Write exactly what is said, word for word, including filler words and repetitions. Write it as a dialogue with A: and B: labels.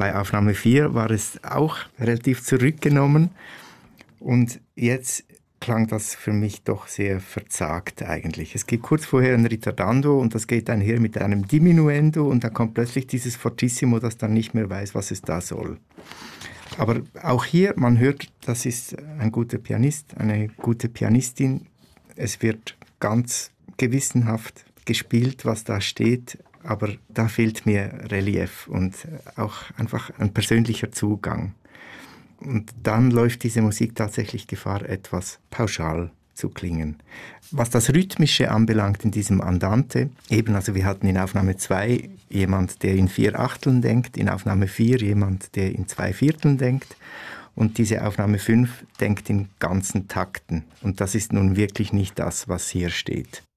A: Bei Aufnahme vier war es auch relativ zurückgenommen und jetzt klang das für mich doch sehr verzagt eigentlich. Es gibt kurz vorher ein Ritardando und das geht einher mit einem Diminuendo und dann kommt plötzlich dieses Fortissimo, das dann nicht mehr weiß, was es da soll. Aber auch hier, man hört, das ist ein guter Pianist, eine gute Pianistin. Es wird ganz gewissenhaft gespielt, was da steht, aber da fehlt mir Relief und auch einfach ein persönlicher Zugang. Und dann läuft diese Musik tatsächlich Gefahr, etwas pauschal zu klingen. Was das Rhythmische anbelangt in diesem Andante, eben, also wir hatten in Aufnahme zwei jemand, der in vier Achteln denkt, in Aufnahme vier jemand, der in zwei Vierteln denkt und diese Aufnahme fünf denkt in ganzen Takten. Und das ist nun wirklich nicht das, was hier steht.